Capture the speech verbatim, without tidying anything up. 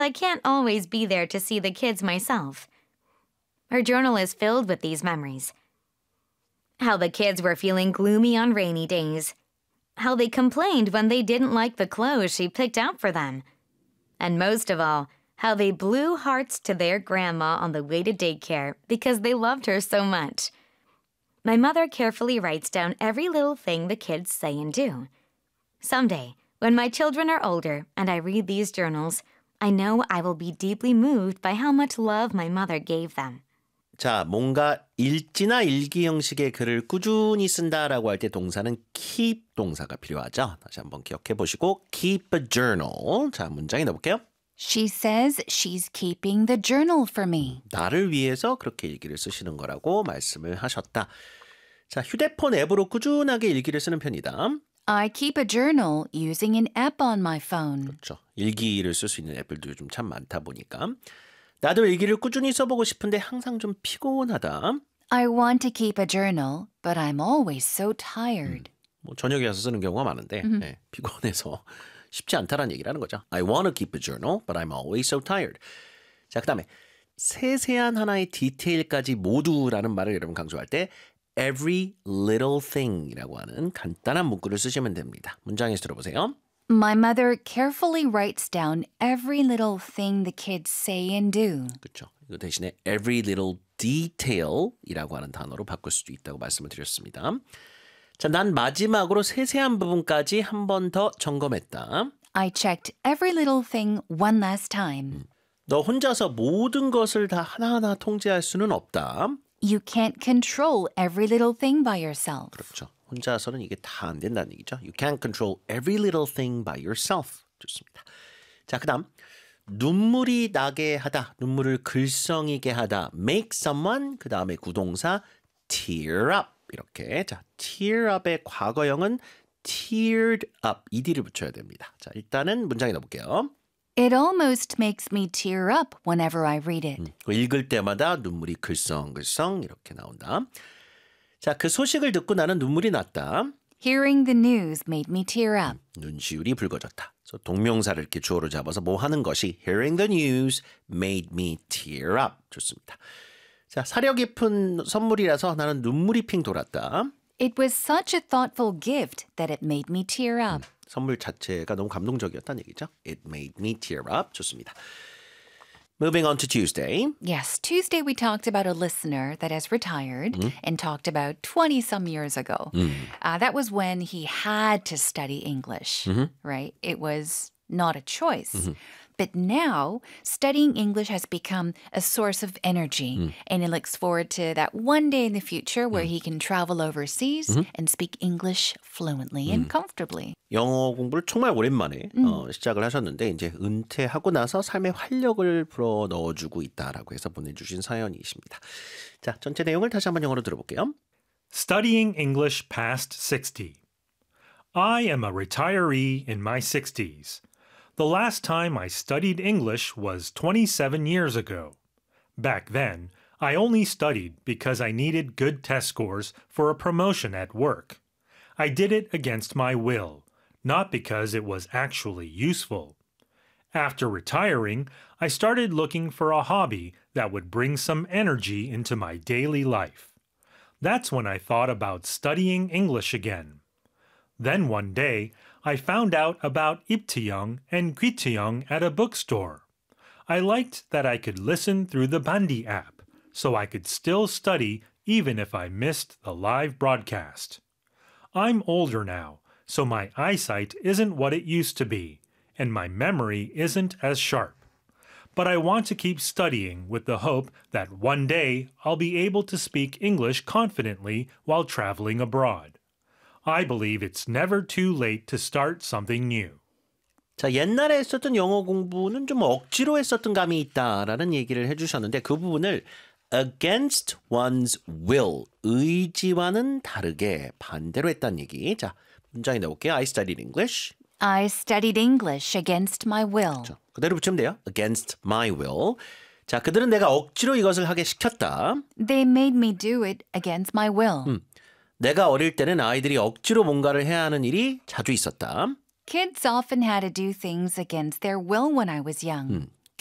I can't always be there to see the kids myself. Her journal is filled with these memories. How the kids were feeling gloomy on rainy days. How they complained when they didn't like the clothes she picked out for them. And most of all, how they blew hearts to their grandma on the way to daycare because they loved her so much. My mother carefully writes down every little thing the kids say and do. Someday, when my children are older and I read these journals, I know I will be deeply moved by how much love my mother gave them. 자, 뭔가 읽지나 일기 형식의 글을 꾸준히 쓴다라고 할 때 동사는 keep 동사가 필요하죠. 다시 한번 기억해 보시고 keep a journal. 자, 문장에 넣어볼게요. She says she's keeping the journal for me. 나를 위해서 그렇게 일기를 쓰시는 거라고 말씀을 하셨다. 자, 휴대폰 앱으로 꾸준하게 일기를 쓰는 편이다. I keep a journal using an app on my phone. 그렇죠. 일기를 쓸 수 있는 앱들도 요즘 참 많다 보니까. 나도 일기를 꾸준히 써보고 싶은데 항상 좀 피곤하다. I want to keep a journal, but I'm always so tired. 음, 뭐 저녁에 와서 쓰는 경우가 많은데 mm-hmm. 네, 피곤해서 쉽지 않다라는 얘기를 하는 거죠. I want to keep a journal, but I'm always so tired. 자, 그 다음에 세세한 하나의 디테일까지 모두라는 말을 여러분 강조할 때 every little thing이라고 하는 간단한 문구를 쓰시면 됩니다. 문장에서 들어보세요. My mother carefully writes down every little thing the kids say and do. 그렇죠. 이거 대신에 every little detail이라고 하는 단어로 바꿀 수도 있다고 말씀을 드렸습니다. 자, 난 마지막으로 세세한 부분까지 한 번 더 점검했다. I checked every little thing one last time. 음, 너 혼자서 모든 것을 다 하나하나 통제할 수는 없다. You can't control every little thing by yourself. 그렇죠. 혼자서는 이게 다 안 된다는 얘기죠. You can't control every little thing by yourself. 좋습니다. 자, 그 다음 눈물이 나게 하다, 눈물을 글썽이게 하다. make someone, 그 다음에 구동사 tear up. 이렇게. 자, tear up의 과거형은 teared up. ed를 붙여야 됩니다. 자, 일단은 문장에 넣어볼게요. It almost makes me tear up whenever I read it. 음, 읽을 때마다 눈물이 글썽글썽 이렇게 나온다. 자, 그 소식을 듣고 나는 눈물이 났다. Hearing the news made me tear up. 음, 눈시울이 붉어졌다. 그래서 동명사를 이렇게 주어로 잡아서 뭐 하는 것이 Hearing the news made me tear up. 좋습니다. 자, 사려 깊은 선물이라서 나는 눈물이 핑 돌았다. It was such a thoughtful gift that it made me tear up. 음, 선물 자체가 너무 감동적이었다는 얘기죠. It made me tear up. 좋습니다. Moving on to Tuesday. Yes, Tuesday we talked about a listener that has retired mm-hmm. and talked about twenty-some years ago. Mm. Uh, that was when he had to study English, mm-hmm. right? It was not a choice. Mm-hmm. But now, studying English has become a source of energy. Mm. And he looks forward to that one day in the future where mm. he can travel overseas mm-hmm. and speak English fluently mm. and comfortably. 영어 공부를 정말 오랜만에 음. 어, 시작을 하셨는데 이제 은퇴하고 나서 삶의 활력을 불어 넣어주고 있다라고 해서 보내주신 사연이십니다. 자, 전체 내용을 다시 한번 영어로 들어볼게요. Studying English past sixty. I am a retiree in my sixties. The last time I studied English was twenty-seven years ago. Back then, I only studied because I needed good test scores for a promotion at work. I did it against my will, not because it was actually useful. After retiring, I started looking for a hobby that would bring some energy into my daily life. That's when I thought about studying English again. Then one day, I found out about Iptiyong and Gwitiyong at a bookstore. I liked that I could listen through the Bandi app, so I could still study even if I missed the live broadcast. I'm older now, so my eyesight isn't what it used to be, and my memory isn't as sharp. But I want to keep studying with the hope that one day I'll be able to speak English confidently while traveling abroad. I believe it's never too late to start something new. 자, 옛날에 했었던 영어 공부는 좀 억지로 했었던 감이 있다라는 얘기를 해주셨는데 그 부분을 against one's will, 의지와는 다르게 반대로 했다는 얘기. 자, 문장에 넣어볼게요. I studied English. I studied English against my will. 그렇죠. 그대로 붙이면 돼요. Against my will. 자, 그들은 내가 억지로 이것을 하게 시켰다. They made me do it against my will. 음, 내가 어릴 때는 아이들이 억지로 뭔가를 해야 하는 일이 자주 있었다. Kids often had to do things against their will when I was young. 음,